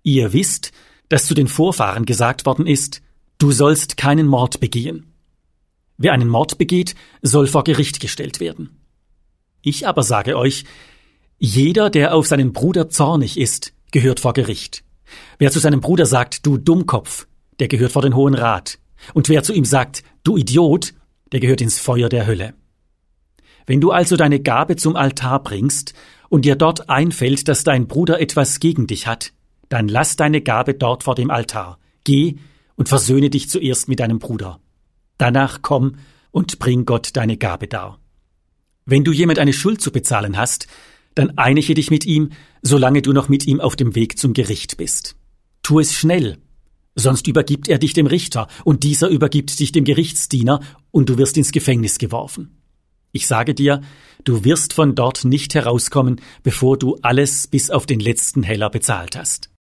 Ihr wisst, dass zu den Vorfahren gesagt worden ist, du sollst keinen Mord begehen. Wer einen Mord begeht, soll vor Gericht gestellt werden. Ich aber sage euch, jeder, der auf seinen Bruder zornig ist, gehört vor Gericht. Wer zu seinem Bruder sagt, du Dummkopf, der gehört vor den Hohen Rat. Und wer zu ihm sagt, du Idiot, der gehört ins Feuer der Hölle. Wenn du also deine Gabe zum Altar bringst und dir dort einfällt, dass dein Bruder etwas gegen dich hat, dann lass deine Gabe dort vor dem Altar. Geh und versöhne dich zuerst mit deinem Bruder. Danach komm und bring Gott deine Gabe dar. Wenn du jemand eine Schuld zu bezahlen hast, dann einige dich mit ihm, solange du noch mit ihm auf dem Weg zum Gericht bist. Tu es schnell, sonst übergibt er dich dem Richter, und dieser übergibt dich dem Gerichtsdiener, und du wirst ins Gefängnis geworfen. Ich sage dir, du wirst von dort nicht herauskommen, bevor du alles bis auf den letzten Heller bezahlt hast.